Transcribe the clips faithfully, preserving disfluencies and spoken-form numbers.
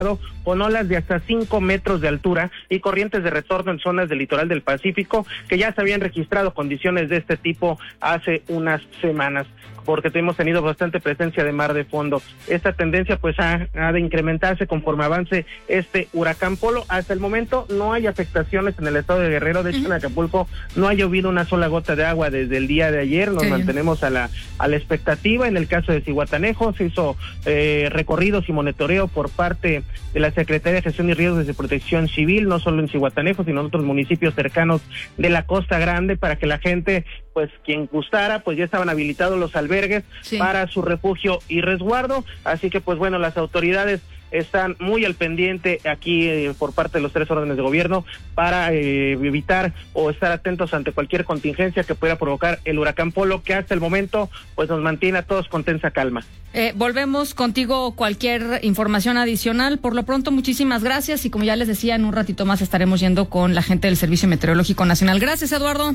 con olas de hasta cinco metros de altura y corrientes de retorno en zonas del litoral del Pacífico, que ya se habían registrado condiciones de este tipo hace unas semanas, porque hemos tenido bastante presencia de mar de fondo. Esta tendencia pues ha, ha de incrementarse conforme avance este huracán Polo. Hasta el momento no hay afectaciones en el estado de Guerrero. De hecho, uh-huh. en Acapulco no ha llovido una sola gota de agua desde el día de ayer. Nos sí. mantenemos a la a la expectativa. En el caso de Zihuatanejo se hizo eh, recorridos y monitoreo por parte de la Secretaría de Gestión y Riesgos de Protección Civil, no solo en Zihuatanejo, sino en otros municipios cercanos de la Costa Grande, para que la gente, pues quien gustara, pues ya estaban habilitados los albergues sí. para su refugio y resguardo. Así que pues bueno, las autoridades están muy al pendiente aquí eh, por parte de los tres órdenes de gobierno para eh, evitar o estar atentos ante cualquier contingencia que pueda provocar el huracán Polo, que hasta el momento pues nos mantiene a todos con tensa calma. Eh, volvemos contigo cualquier información adicional. Por lo pronto, muchísimas gracias, y como ya les decía, en un ratito más estaremos yendo con la gente del Servicio Meteorológico Nacional. Gracias, Eduardo.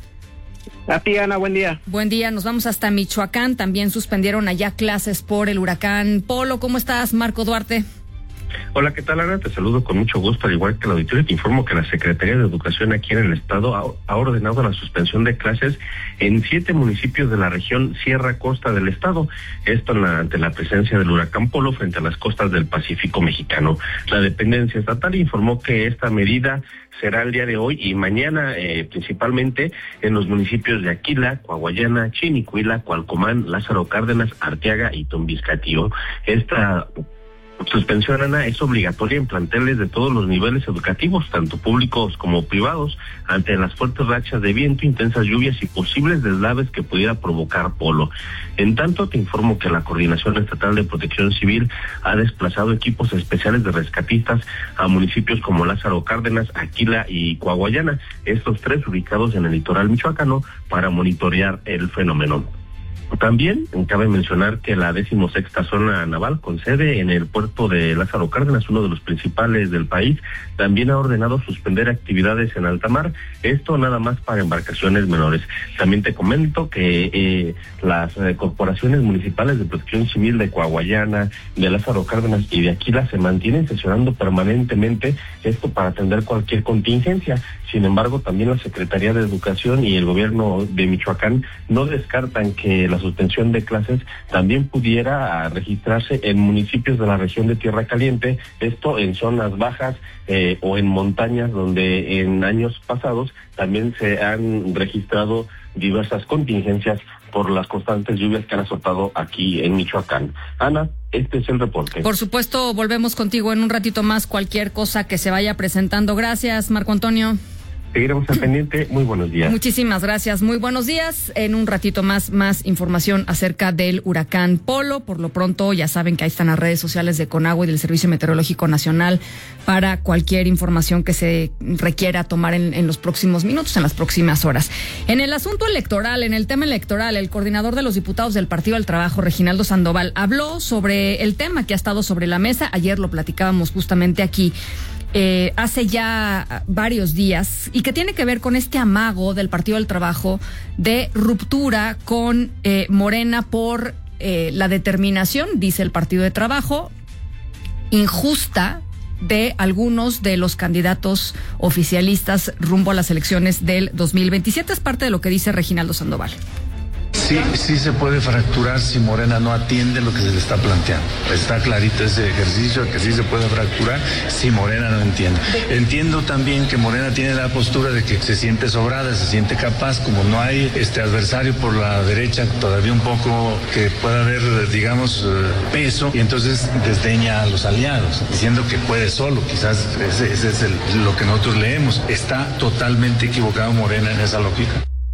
A ti, Ana, buen día. Buen día, nos vamos hasta Michoacán. También suspendieron allá clases por el huracán Polo. ¿Cómo estás, Marco Duarte? Hola, ¿qué tal, Ana? Te saludo con mucho gusto, al igual que el auditorio. Te informo que la Secretaría de Educación aquí en el estado ha, ha ordenado la suspensión de clases en siete municipios de la región Sierra Costa del estado. Esto la, ante la presencia del huracán Polo frente a las costas del Pacífico mexicano. La dependencia estatal informó que esta medida será el día de hoy y mañana, eh, principalmente en los municipios de Aquila, Coahuayana, Chinicuila, Cualcomán, Lázaro Cárdenas, Arteaga y Tombiscatío. Esta suspensión, Ana, es obligatoria en planteles de todos los niveles educativos, tanto públicos como privados, ante las fuertes rachas de viento, intensas lluvias y posibles deslaves que pudiera provocar Polo. En tanto, te informo que la Coordinación Estatal de Protección Civil ha desplazado equipos especiales de rescatistas a municipios como Lázaro Cárdenas, Aquila y Coahuayana, estos tres ubicados en el litoral michoacano, para monitorear el fenómeno. También cabe mencionar que la decimosexta zona naval, con sede en el puerto de Lázaro Cárdenas, uno de los principales del país, también ha ordenado suspender actividades en alta mar, esto nada más para embarcaciones menores. También te comento que eh, las eh, corporaciones municipales de protección civil de Coahuayana, de Lázaro Cárdenas y de Aquila se mantienen sesionando permanentemente, esto para atender cualquier contingencia. Sin embargo, también la Secretaría de Educación y el gobierno de Michoacán no descartan que la suspensión de clases también pudiera registrarse en municipios de la región de Tierra Caliente, esto en zonas bajas eh, o en montañas, donde en años pasados también se han registrado diversas contingencias por las constantes lluvias que han azotado aquí en Michoacán. Ana, este es el reporte. Por supuesto, volvemos contigo en un ratito más, cualquier cosa que se vaya presentando. Gracias, Marco Antonio. Seguiremos al pendiente. Muy buenos días. Muchísimas gracias. Muy buenos días. En un ratito más, más información acerca del huracán Polo. Por lo pronto, ya saben que ahí están las redes sociales de Conagua y del Servicio Meteorológico Nacional para cualquier información que se requiera tomar en, en los próximos minutos, en las próximas horas. En el asunto electoral, en el tema electoral, el coordinador de los diputados del Partido del Trabajo, Reginaldo Sandoval, habló sobre el tema que ha estado sobre la mesa. Ayer lo platicábamos justamente aquí. Eh, hace ya varios días, y que tiene que ver con este amago del Partido del Trabajo de ruptura con eh, Morena por eh, la determinación, dice el Partido de Trabajo, injusta de algunos de los candidatos oficialistas rumbo a las elecciones del dos mil veintisiete. Es parte de lo que dice Reginaldo Sandoval. Sí, sí se puede fracturar si Morena no atiende lo que se le está planteando. Está clarito ese ejercicio, que sí se puede fracturar si Morena no entiende. Entiendo también que Morena tiene la postura de que se siente sobrada, se siente capaz, como no hay este adversario por la derecha, todavía un poco que pueda haber, digamos, peso, y entonces desdeña a los aliados, diciendo que puede solo. Quizás ese, ese es el, lo que nosotros leemos. Está totalmente equivocado Morena en esa lógica.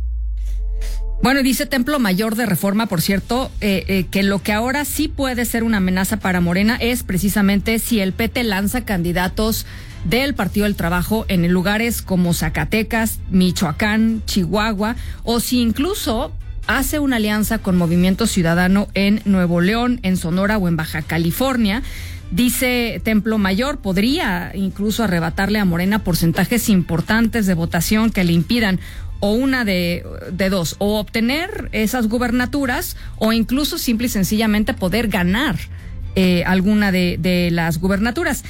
Bueno, dice Templo Mayor de Reforma, por cierto, eh, eh, que lo que ahora sí puede ser una amenaza para Morena es precisamente si el P T lanza candidatos del Partido del Trabajo en lugares como Zacatecas, Michoacán, Chihuahua, o si incluso hace una alianza con Movimiento Ciudadano en Nuevo León, en Sonora o en Baja California. Dice Templo Mayor, podría incluso arrebatarle a Morena porcentajes importantes de votación que le impidan o una de, de dos, o obtener esas gubernaturas, o incluso simple y sencillamente poder ganar eh, alguna de, de las gubernaturas.